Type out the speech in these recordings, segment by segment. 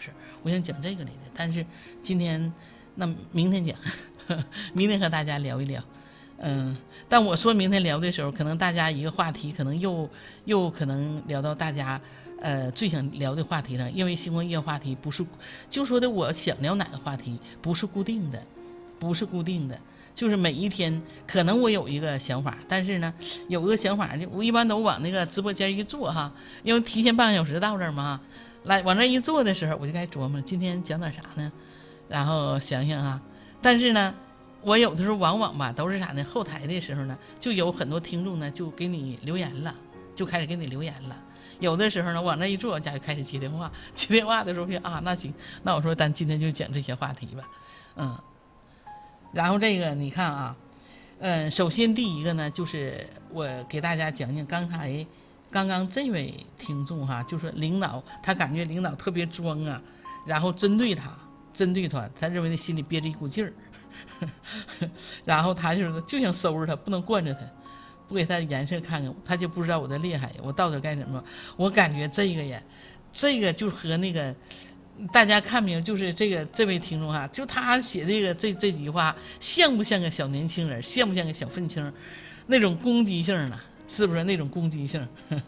事儿，我想讲这个来的。但是今天那明天讲，明天和大家聊一聊。但我说明天聊的时候，可能大家一个话题可能又可能聊到大家最想聊的话题上，因为星光夜话题不是就说的我想聊哪个话题不是固定的，就是每一天可能我有一个想法，但是呢有一个想法我一般都往那个直播间一坐哈，因为提前半个小时到这儿嘛，来往这一坐的时候我就该琢磨今天讲点啥呢，然后想想哈，但是呢我有的时候往往吧都是啥呢，后台的时候呢就有很多听众呢就给你留言了，就开始给你留言了，有的时候呢往那一坐家就开始接电话，接电话的时候就那行，那我说咱今天就讲这些话题吧。然后这个你看啊，首先第一个呢就是我给大家讲讲刚刚这位听众哈，就是领导他感觉领导特别装啊，然后针对他他认为他心里憋着一股劲儿然后他就想收拾他，不能惯着他，不给他颜色看看，他就不知道我的厉害，我到底干什么。我感觉这个就和那个大家看明，就是这位听众哈，就他写这几句话，像不像个小年轻人，像不像个小愤青，那种攻击性呢？是不是那种攻击性？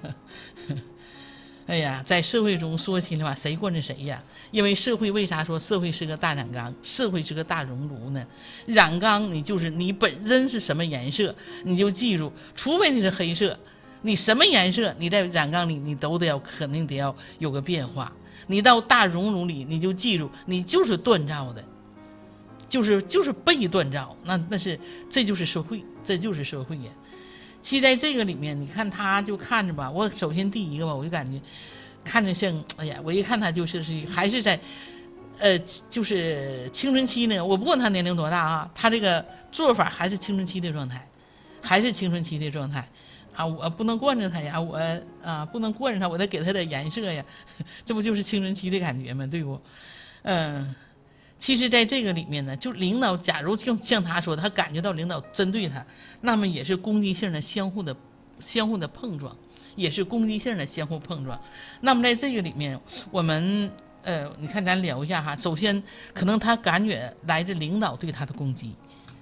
哎呀，在社会中说心里话，谁惯着谁呀？因为社会为啥说社会是个大染缸，社会是个大熔炉呢？染缸你就是你本身是什么颜色，你就记住，除非你是黑色，你什么颜色，你在染缸里你都肯定得要有个变化。你到大熔炉里，你就记住，你就是锻造的，就是被锻造，这就是社会，呀。其实在这个里面，你看他就看着吧，我首先第一个吧，我就感觉看着像，哎呀，我一看他还是在，就是青春期呢。我不管他年龄多大啊，他这个做法还是青春期的状态，我不能惯着他呀，不能惯着他，我得给他点颜色呀，这不就是青春期的感觉吗？对不？其实在这个里面呢，就领导假如像他说他感觉到领导针对他，那么也是攻击性的相互的碰撞，那么在这个里面我们你看咱聊一下哈，首先可能他感觉来自领导对他的攻击，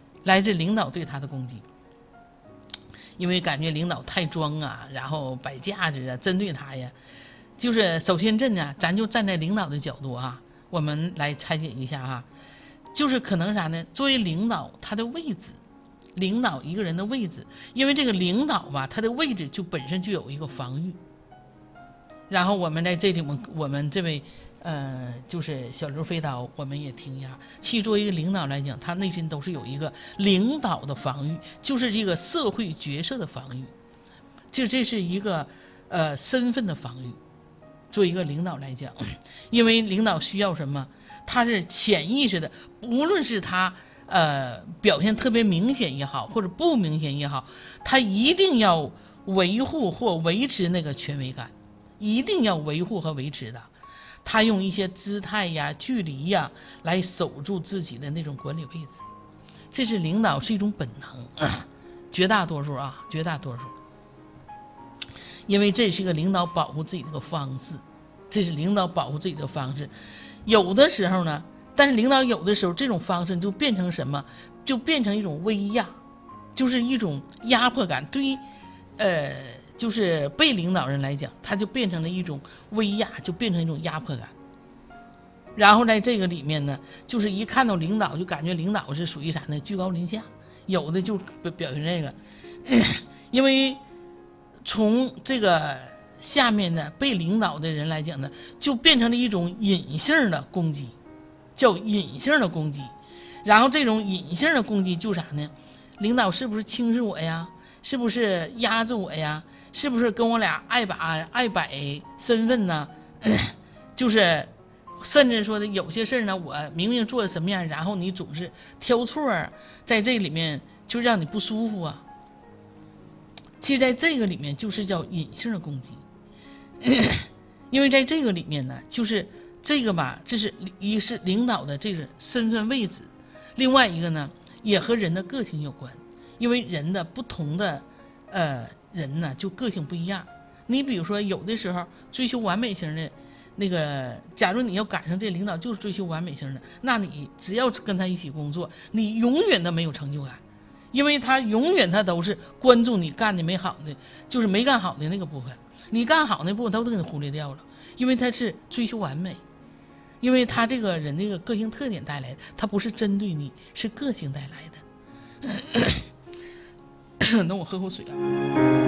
因为感觉领导太装啊，然后摆架子啊，针对他呀。就是首先咱就站在领导的角度啊，我们来拆解一下哈，就是可能啥呢？作为领导，他的位置，领导一个人的位置，因为这个领导吧，他的位置就本身就有一个防御。然后我们在这里，我们这位就是小刘飞刀，我们也听一下。其实作为一个领导来讲，他内心都是有一个领导的防御，就是这个社会角色的防御，这是一个身份的防御。作为一个领导来讲，因为领导需要什么，他是潜意识的，无论是他表现特别明显也好，或者不明显也好，他一定要维护或维持那个权威感，一定要维护和维持的。他用一些姿态呀、距离呀来守住自己的那种管理位置，这是领导是一种本能，绝大多数，因为这是一个领导保护自己的方式，有的时候呢，但是领导有的时候这种方式就变成什么？就变成一种威压，就是一种压迫感。对于就是被领导人来讲，他就变成了一种威压，就变成一种压迫感。然后在这个里面呢，就是一看到领导就感觉领导是属于啥呢？居高临下，有的就表现这个，因为从这个下面呢被领导的人来讲呢，就变成了一种隐性的攻击，叫隐性的攻击。然后这种隐性的攻击就啥呢？领导是不是轻视我呀？是不是压制我呀？是不是跟我俩爱摆身份呢？就是甚至说的有些事呢，我明明做的什么样，然后你总是挑错，在这里面就让你不舒服啊。其实在这个里面就是叫隐性的攻击，因为在这个里面呢，就是这个吧，这是一是领导的这个身份位置，另外一个呢也和人的个性有关，因为人的不同的人呢就个性不一样。你比如说有的时候追求完美型的那个，假如你要赶上这领导就是追求完美型的，那你只要跟他一起工作，你永远都没有成就感，因为他永远他都是关注你干的没好的，就是没干好的那个部分，你干好那部分他都给你忽略掉了，因为他是追求完美，因为他这个人这个个性特点带来的，他不是针对你，是个性带来的。等我喝口水啊。